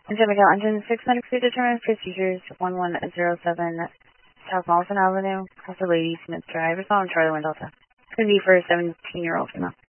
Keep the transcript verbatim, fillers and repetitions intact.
Miguel Engine six medically determined procedures one one zero seven South Malton Avenue, Castle Lady, Smith Drive, Asylum Charlie one Delta. Could be for a seventeen year old female.